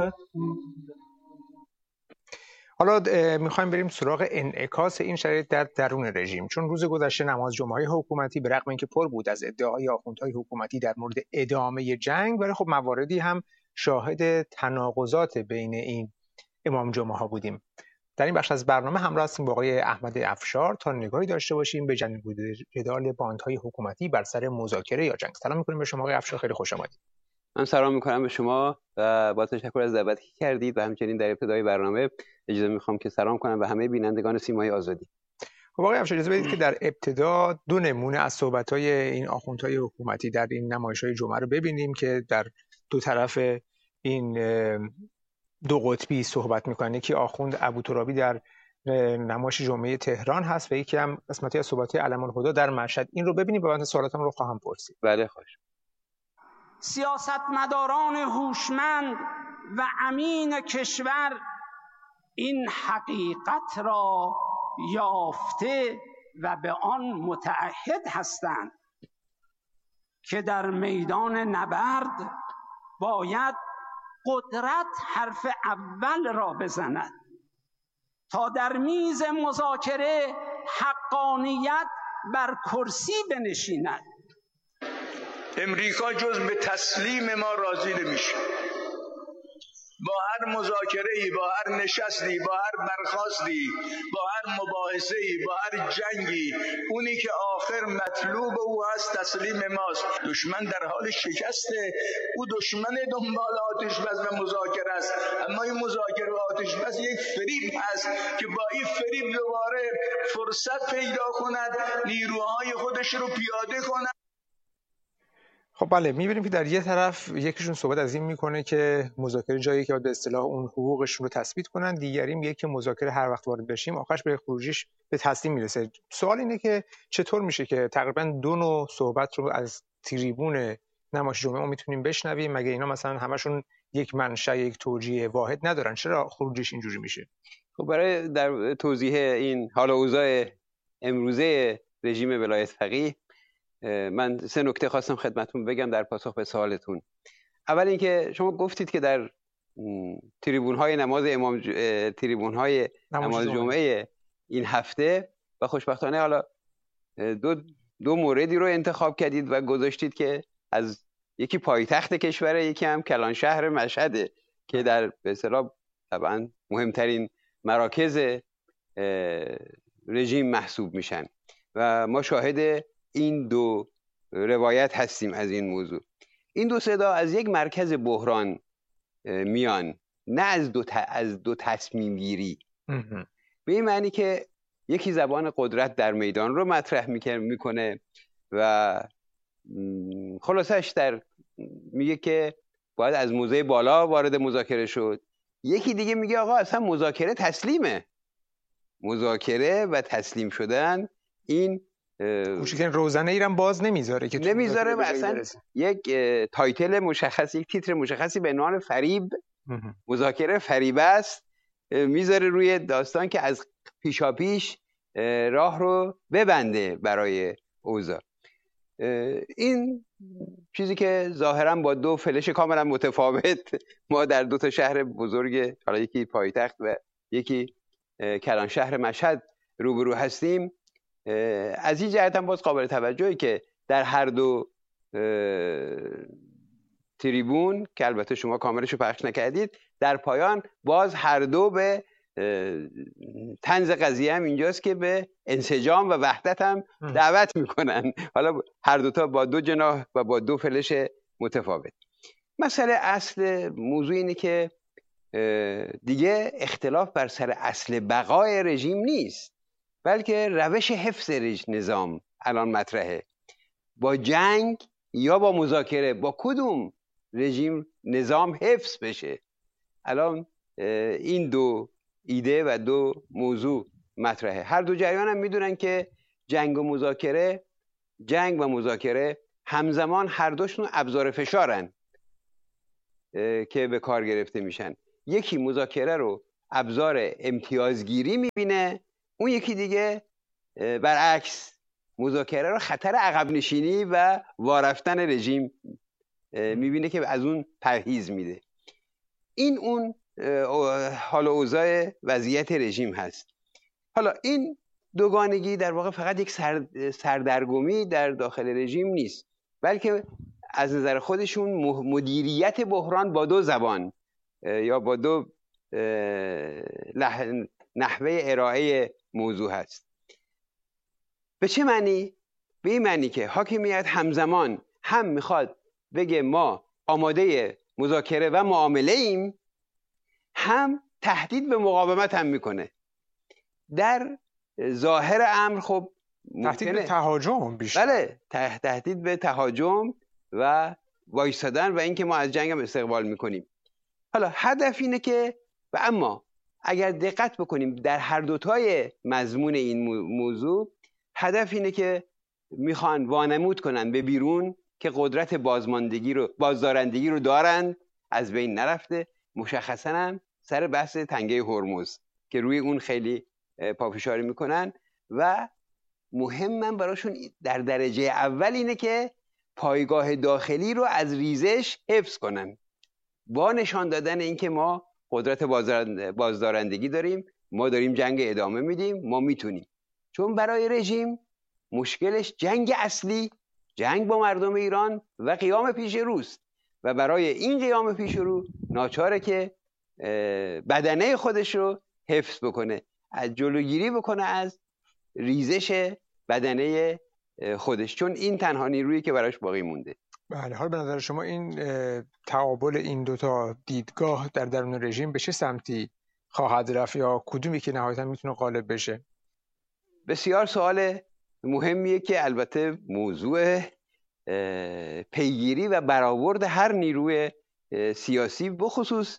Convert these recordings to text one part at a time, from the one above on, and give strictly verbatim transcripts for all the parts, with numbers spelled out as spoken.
حالا میخوایم بریم سراغ انعکاس این شرایط در درون رژیم، چون روز گذشته نماز جمعه حکومتی به رغم اینکه پر بود از ادعای آخوندهای حکومتی در مورد ادامه جنگ، ولی خب مواردی هم شاهد تناقضات بین این امام جمعه ها بودیم. در این بخش از برنامه همراه هستیم با آقای احمد افشار تا نگاهی داشته باشیم به جنگ جدال باندهای حکومتی بر سر مذاکره یا جنگ. سلام می‌کنیم به شما آقای افشار، خیلی خوش آمدید. من سلام میکنم به شما و با تشکر از دعوتی که کردید و همچنین در ابتدای برنامه اجازه میخوام که سلام کنم به همه بینندگان سیمای آزادی. خب آقای افشار، اجازه بدید که در ابتدا دو نمونه از صحبت‌های این آخوندهای حکومتی در این نمایش‌های جمعه رو ببینیم که در دو طرف این دو قطبی صحبت میکنه. یکی آخوند ابوترابی در نمایش جمعه تهران هست و یکی هم قسمتی از صحبت‌های علم الهدی در مشهد. این رو ببینیم و بعد سوالاتم رو خواهم پرسید. بله خواهش. سیاستمداران هوشمند و امین کشور این حقیقت را یافته و به آن متعهد هستند که در میدان نبرد باید قدرت حرف اول را بزند تا در میز مذاکره حقانیت بر کرسی بنشیند. امریکا جز به تسلیم ما راضی نمیشه. با هر مذاکره‌ای، با هر نشستی، با هر برخاستی، با هر مباحثه‌ای، با هر جنگی، اونی که آخر مطلوب او هست تسلیم ماست. دشمن در حال شکسته، او دشمن دنبال آتش بس و مذاکره است، اما این مذاکره و آتش بس یک فریب هست که با این فریب دوباره فرصت پیدا کند نیروهای خودش رو پیاده کند. خب بله، می‌بینیم که در یه طرف یکیشون صحبت از این میکنه که مذاکره جایی که به اصطلاح اون حقوقشون رو تثبیت کنن، دیگری میگه که مذاکره هر وقت وارد بشیم آخرش به خروجیش به تسلیم میرسه. سوال اینه که چطور میشه که تقریبا دو نوع صحبت رو از تریبون نمایش جمعه ما میتونیم بشنویم؟ مگه اینا مثلا همشون یک منشأ، یک توجیه واحد ندارن؟ چرا خروجیش اینجوری میشه؟ خب برای در توضیح این حال و اوضاع امروزه رژیم ولایت فقیه من سه نکته خواستم خدمتتون بگم در پاسخ به سوالتون. اول اینکه شما گفتید که در تریبون‌های نماز امام ج... تریبون‌های نماز جمعه این هفته و خوشبختانه حالا دو دو موردی رو انتخاب کردید و گذاشتید که از یکی پایتخت کشوره، یکی هم کلان شهر مشهده که در به اصطلاح طبعا مهمترین مراکز رژیم محسوب میشن و ما شاهد این دو روایت هستیم از این موضوع. این دو صدا از یک مرکز بحران میان، نه از دو, ت... از دو تصمیم گیری. به این معنی که یکی زبان قدرت در میدان رو مطرح میکنه و خلاصش در میگه که باید از موضع بالا وارد مذاکره شد. یکی دیگه میگه آقا اصلا مذاکره تسلیمه، مذاکره و تسلیم شدن این کوچکترین روزنه ایران باز نمیذاره که نمیذاره و اصلا یک تایتل مشخص، یک تیتر مشخصی به عنوان فریب، مذاکره فریب است، میذاره روی داستان که از پیشاپیش راه رو ببنده برای اوضاع. این چیزی که ظاهرا با دو فلش کاملا متفاوت ما در دو تا شهر بزرگ، حالا یکی پایتخت و یکی کلان شهر مشهد روبرو هستیم، از این جهت هم باز قابل توجهی که در هر دو تریبون که البته شما کامرشو پخش نکردید، در پایان باز هر دو به طنز قضیه هم اینجاست که به انسجام و وحدت هم دعوت میکنن، حالا هر دوتا با دو جناح و با دو فلش متفاوت. مسئله اصل موضوع اینه که دیگه اختلاف بر سر اصل بقای رژیم نیست، بلکه روش حفظ نظام الان مطرحه. با جنگ یا با مذاکره، با کدوم رژیم نظام حفظ بشه؟ الان این دو ایده و دو موضوع مطرحه. هر دو جریان هم میدونن که جنگ و مذاکره، جنگ و مذاکره همزمان هر دوشون ابزار فشارن که به کار گرفته میشن. یکی مذاکره رو ابزار امتیازگیری میبینه، اون یکی دیگه برعکس مذاکره رو خطر عقب نشینی و وارفتن رژیم میبینه که از اون پرهیز میده. این اون حال و اوضاع وضعیت رژیم هست. حالا این دوگانگی در واقع فقط یک سردرگمی در داخل رژیم نیست، بلکه از نظر خودشون مدیریت بحران با دو زبان یا با دو نحوه ارائه موضوع هست. به چه معنی؟ به این معنی که حاکمیت همزمان هم میخواد بگه ما آماده مذاکره و معامله ایم، هم تهدید به مقاومت هم میکنه. در ظاهر امر خب تهدید به تهاجم بیشتر. بله، تهدید به تهاجم و وایسادن و اینکه ما از جنگ هم استقبال میکنیم. حالا هدف اینه که و اما اگر دقت بکنیم در هر دوتای مضمون این موضوع، هدف اینه که میخوان وانمود کنن به بیرون که قدرت بازماندگی رو بازدارندگی رو دارند، از بین نرفته. مشخصا هم سر بحث تنگه هرمز که روی اون خیلی پافشاری میکنن و مهمم براشون در درجه اول اینه که پایگاه داخلی رو از ریزش حفظ کنن با نشان دادن اینکه ما قدرت بازدارندگی داریم، ما داریم جنگ ادامه میدیم، ما میتونیم. چون برای رژیم مشکلش جنگ اصلی، جنگ با مردم ایران و قیام پیش روست و برای این قیام پیش رو ناچاره که بدنه خودش رو حفظ بکنه، از جلوگیری بکنه از ریزش بدنه خودش، چون این تنها نیرویی که براش باقی مونده. بله، حال به نظر شما این تعامل این دوتا دیدگاه در درون رژیم به چه سمتی خواهد رفت یا کدومی که نهایتا میتونه غالب بشه؟ بسیار سوال مهمیه که البته موضوع پیگیری و برآورد هر نیروی سیاسی بخصوص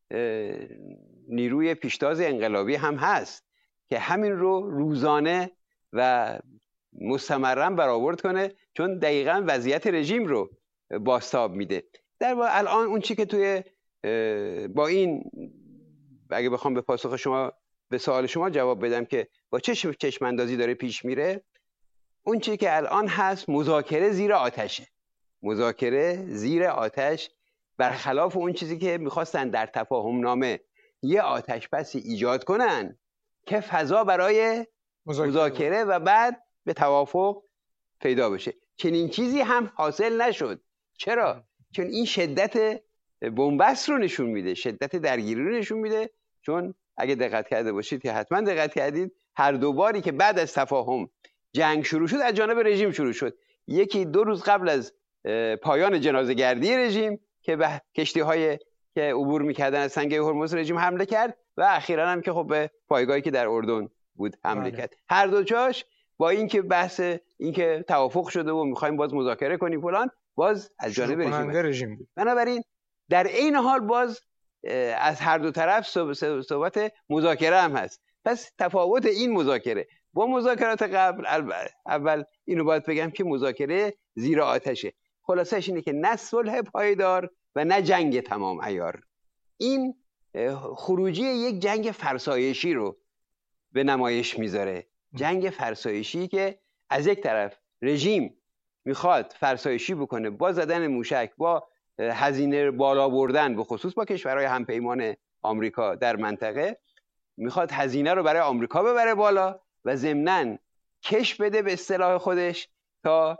نیروی پیشتاز انقلابی هم هست که همین رو روزانه و مستمرا برآورد کنه، چون دقیقاً وضعیت رژیم رو بازتاب میده. در الان اون چی که توی با این اگه بخوام به پاسخ شما به سوال شما جواب بدم که با چه چشم اندازی داره پیش میره، اون چی که الان هست مذاکره زیر آتشه. مذاکره زیر آتش برخلاف اون چیزی که میخواستن در تفاهم نامه یه آتش بسی ایجاد کنن که فضا برای مذاکره, مذاکره و بعد به توافق پیدا بشه. چنین چیزی هم حاصل نشد. چرا؟ چون این شدت بنبست رو نشون میده، شدت درگیری رو نشون میده. چون اگه دقت کرده باشید که حتما دقت کردید، هر دو باری که بعد از تفاهم جنگ شروع شد از جانب رژیم شروع شد. یکی دو روز قبل از پایان جنازه گردی رژیم که به کشتی‌های که عبور می‌کردن از تنگه هرمز رژیم حمله کرد و اخیراً هم که خب به پایگاهی که در اردن بود حمله کرد. هر دو جاش با اینکه بحث اینکه توافق شده و می‌خوایم باز مذاکره کنیم فلان، باز از جانب رژیم, رژیم بود. بنابراین در این حال باز از هر دو طرف صحبت مذاکره هم هست. پس تفاوت این مذاکره با مذاکرات قبل، اول اینو باید بگم که مذاکره زیر آتشه. خلاصش اینه که نه صلح پایدار و نه جنگ تمام عیار. این خروجی یک جنگ فرسایشی رو به نمایش میذاره. جنگ فرسایشی که از یک طرف رژیم میخواد فرسایشی بکنه با زدن موشک، با هزینه بالا بردن، به خصوص با کشورهای همپیمان آمریکا در منطقه، میخواد هزینه رو برای آمریکا ببره بالا و ضمناً کش بده به اصطلاح خودش تا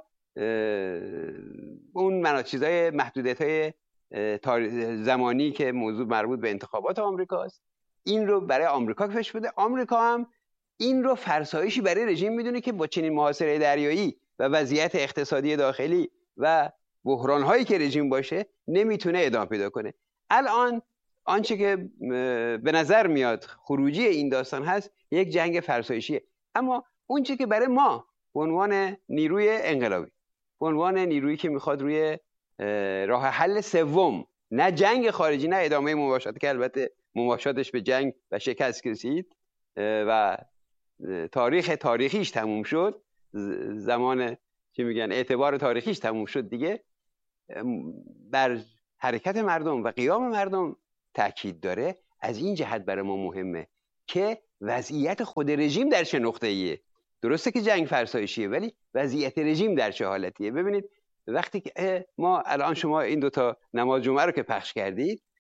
اون مناطق چیزای محدودیت‌های زمانی که موضوع مربوط به انتخابات آمریکاست، این رو برای آمریکا کش بده. آمریکا هم این رو فرسایشی برای رژیم میدونه که با چنین محاصره دریایی و وضعیت اقتصادی داخلی و بحران‌هایی که رژیم باشه نمیتونه ادامه پیدا کنه. الان آنچه که به نظر میاد خروجی این داستان هست یک جنگ فرسایشیه. اما اون چیزی که برای ما به عنوان نیروی انقلابی، به عنوان نیرویی که میخواد روی راه حل سوم، نه جنگ خارجی نه ادامه مباشرت که البته مباشرتش به جنگ و شکست رسید و تاریخ تاریخیش تموم شد، زمان چی میگن اعتبار تاریخیش تموم شد دیگه، بر حرکت مردم و قیام مردم تاکید داره. از این جهت برای ما مهمه که وضعیت خود رژیم در چه نقطه‌ایه. درسته که جنگ فرسایشیه ولی وضعیت رژیم در چه حالتیه. ببینید وقتی که ما الان شما این دوتا نماز جمعه رو که پخش کردید،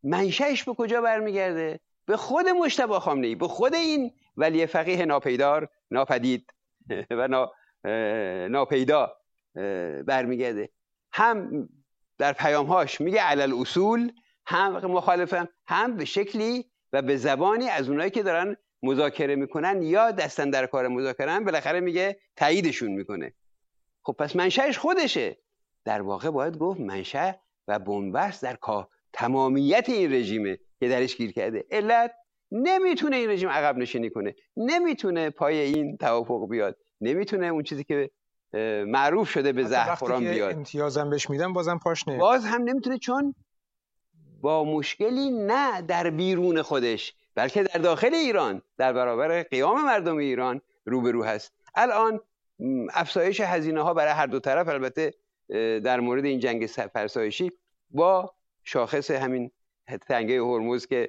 منشأش به کجا برمیگرده؟ به خود مجتبی خامنه‌ای، به خود این ولی فقیه ناپیدار، ناپدید و نا ناپیدا برمیگرده. هم در پیامهاش میگه علل اصول، هم مخالفم، هم به شکلی و به زبانی از اونایی که دارن مذاکره میکنن یا دستن در کار مذاکره، بالاخره میگه تاییدشون میکنه. خب پس منشأش خودشه. در واقع باید گفت منشأ و بنبست در کا تمامیت این رژیمه که درش گیر کرده. علت نمیتونه این رژیم عقب نشینی کنه، نمیتونه پای این توافق بیاد، نمیتونه اون چیزی که معروف شده به زعفران بیاد. امتیازم بهش میدن بازم پاش نمیاد. باز هم نمیتونه، چون با مشکلی نه در بیرون خودش بلکه در داخل ایران در برابر قیام مردم ایران روبرو هست. الان افزایش هزینه ها برای هر دو طرف، البته در مورد این جنگ فرسایشی با شاخص همین تنگه هرمز که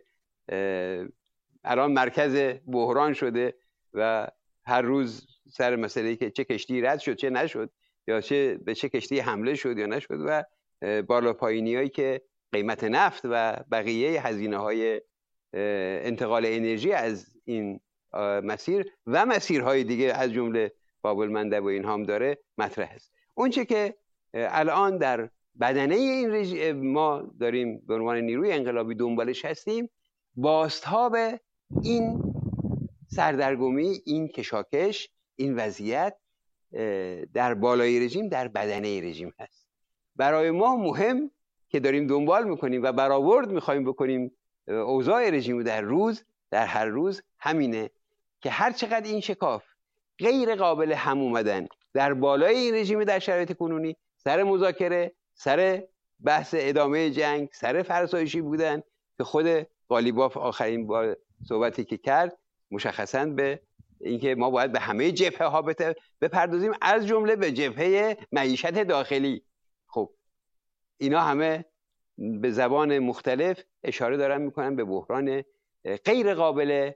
الان مرکز بحران شده و هر روز سر مسئله که چه کشتی رد شد چه نشد، یا چه به چه کشتی حمله شد یا نشد، و بالا پایینیایی که قیمت نفت و بقیه هزینه های انتقال انرژی از این مسیر و مسیرهای دیگه از جمله باب المندب و این هم داره مطرح است. اون چه که الان در بدنه این رژیم ما داریم به عنوان نیروی انقلابی دنبالش هستیم، بازتاب این سردرگمی، این کشاکش، این وضعیت در بالای رژیم در بدنه رژیم هست. برای ما مهم که داریم دنبال میکنیم و برآورد میخوایم بکنیم اوضاع رژیم در روز در هر روز همینه که هر چقدر این شکاف غیر قابل هم اومدن در بالای این رژیم در شرایط کنونی، سر مذاکره، سر بحث ادامه جنگ، سر فرسایشی بودن که خود قالیباف آخرین بار صحبتی که کرد مشخصاً به اینکه ما باید به همه جبهه ها بپردازیم، از جمله به جبهه معیشت داخلی. خب اینا همه به زبان مختلف اشاره دارن میکنن به بحران غیر قابل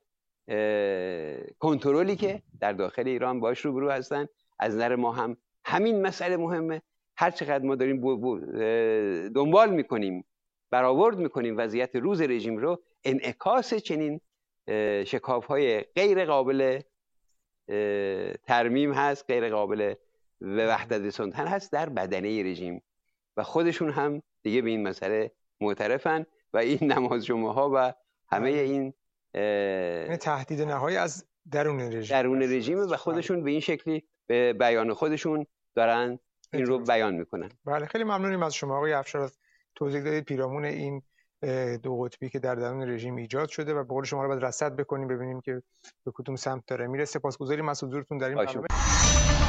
کنترلی که در داخل ایران باش روبرو هستن. از نظر ما هم همین مسئله مهمه. هر چقدر ما داریم دنبال میکنیم، برآورد میکنیم وضعیت روز رژیم رو، انعکاس چنین شکاف‌های غیر قابل ترمیم هست، غیر قابل به وحدت رسوندن هست در بدنه رژیم و خودشون هم دیگه به این مسئله معترفن و این نماز جمعه ها و همه این تهدید نهایی از درون رژیم درون رژیم و خودشون به این شکلی به بیان خودشون دارن این رو بیان میکنن. بله، خیلی ممنونیم از شما آقای افشار از توضیح دادید پیرامون این دو قطبی که در درون رژیم ایجاد شده و به قول شما رو باید رصد بکنیم ببینیم که به کدوم سمت داره میره. سپاسگزاریم از حضورتون در این برنامه.